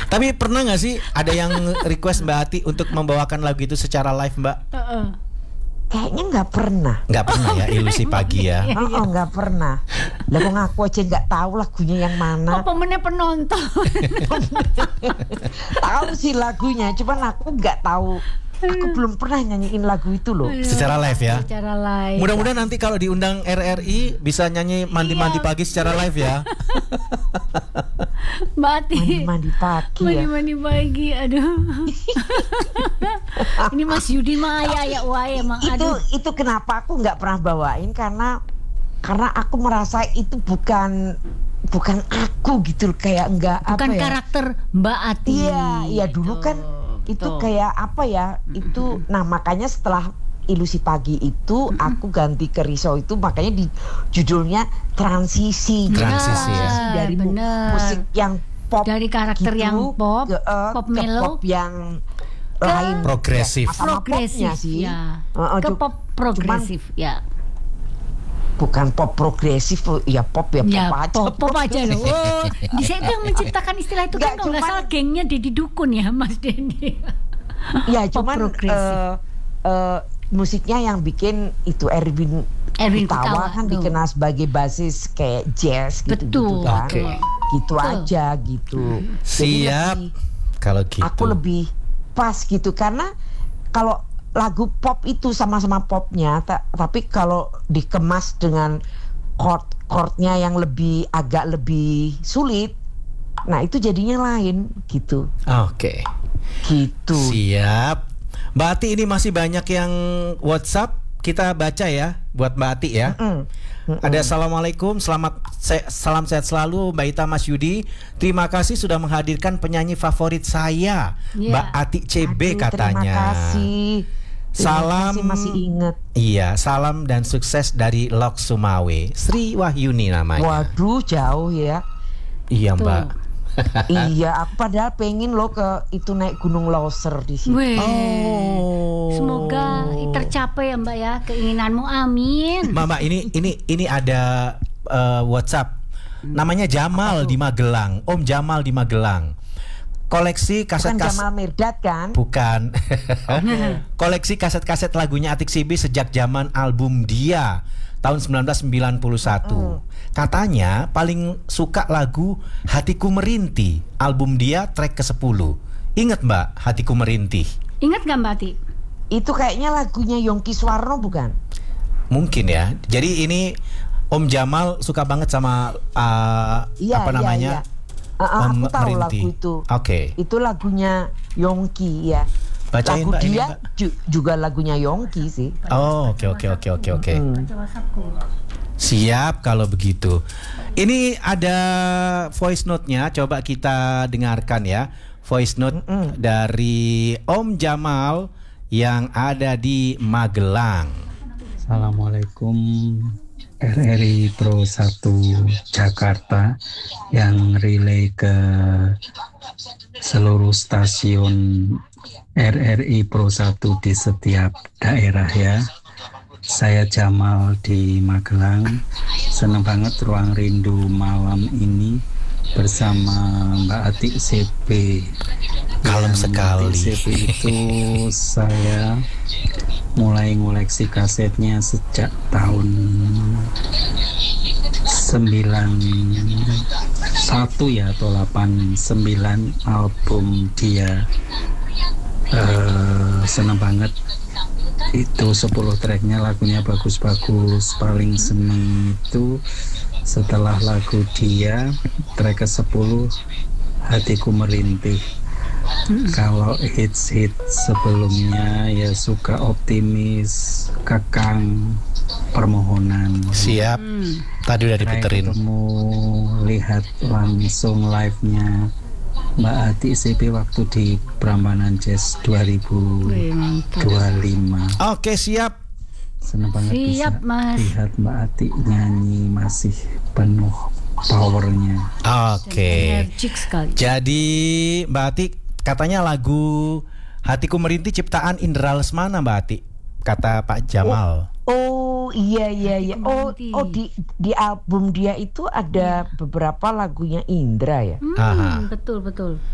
Tapi pernah nggak sih ada yang request Mbak Ati untuk membawakan lagu itu secara live, Mbak? Kayaknya nggak pernah. Nggak pernah ya, Ilusi Pagi ya. Nggak pernah. Lah kok ngaku aja nggak tahu lagunya yang mana. Pemennya penonton. Tahu sih lagunya, cuman aku nggak tahu. Aku belum pernah nyanyiin lagu itu loh. Secara live ya. Secara live. Mudah-mudahan nanti kalau diundang RRI bisa nyanyi mandi-mandi pagi secara live ya. Mbak Ati. Mandi pagi ya. Mandi pagi, aduh. Ini Mas Yudi Maya ya, wae emang. Itu kenapa aku nggak pernah bawain karena aku merasa itu bukan aku gitu, kayak enggak bukan apa ya. Karakter Mbak Ati. Iya dulu kan itu kayak apa ya, itu nah makanya setelah Ilusi Pagi itu aku ganti ke Riso itu, makanya di judulnya transisi ya. Dari musik yang pop, dari karakter gitu, yang pop mellow, pop yang lain, progresif sih ya. Ke pop progresif ya. Bukan pop progresif ya, pop ya, pop aja loh. Oh, saya itu yang menciptakan istilah itu kan, kalau nggak salah gengnya Deddy Dukun ya, Mas Denny. Ya cuman musiknya yang bikin itu Erwin Gutawa kan dikenal sebagai basis kayak jazz gitu kan. Gitu aja gitu. Siap. Kalau gitu aku lebih pas gitu, karena kalau lagu pop itu sama-sama popnya, tapi kalau dikemas dengan chord-chordnya yang agak lebih sulit, nah itu jadinya lain gitu. Oke. Gitu. Siap. Mbak Ati, ini masih banyak yang WhatsApp, kita baca ya buat Mbak Ati ya. Ada assalamualaikum, salam sehat selalu Mbak Ita, Mas Yudi. Terima kasih sudah menghadirkan penyanyi favorit saya, Mbak Ati CB. Katanya. Terima kasih. Salam, masih inget. Iya, salam dan sukses dari Lok Sumawe. Sri Wahyuni namanya. Waduh, jauh ya. Iya, Mbak. Iya, aku padahal pengen lo ke itu, naik Gunung Loser di situ. Semoga tercapai ya, Mbak ya, keinginanmu. Amin. Mbak, ini ada WhatsApp. Namanya Jamal di Magelang. Om Jamal di Magelang. Koleksi kaset Jamal Mirdad kan? Bukan. Koleksi kaset-kaset lagunya Atik Sibi sejak zaman album Dia tahun 1991. Katanya paling suka lagu Hatiku Merintih, album Dia track ke-10. Ingat Mbak Hatiku Merintih? Ingat gak Mbak Ati? Itu kayaknya lagunya Yongki Suwarno bukan? Mungkin ya. Jadi ini Om Jamal suka banget sama apa namanya? Iya. Aku tahu lagu itu. Itu lagunya Yongki ya. Bacain lagu Mbak, Dia Mbak. Juga lagunya Yongki sih. Oh, oke. Siap kalau begitu. Ini ada voice note-nya, coba kita dengarkan ya. Voice note dari Om Jamal yang ada di Magelang. Assalamualaikum RRI Pro 1 Jakarta yang relay ke seluruh stasiun RRI Pro 1 di setiap daerah ya. Saya Jamal di Magelang. Senang banget Ruang Rindu malam ini bersama Mbak Ati CP. Kalem sekali. Mbak Ati CP itu saya mulai ngoleksi kasetnya sejak tahun 91 ya, atau 89 album Dia. Senang banget itu 10 tracknya, lagunya bagus-bagus. Paling seneng itu setelah lagu Dia track ke-10 Hatiku Merintih. Kalau hits sebelumnya ya suka Optimis, Kekang, Permohonan. Siap. Tadi udah diputerin. Kamu lihat langsung live-nya Mbak Ati CP waktu di Prambanan Jazz 2025. Oke, siap. Senang banget siap, bisa Mas. lihat Mbak Ati nyanyi masih penuh powernya. Oke. Energik sekali. Jadi Mbak Ati katanya lagu Hatiku Merintih ciptaan Indra Lesmana, Mbak Ati, kata Pak Jamal. Oh iya. Oh di album Dia itu ada beberapa lagunya Indra ya. Betul.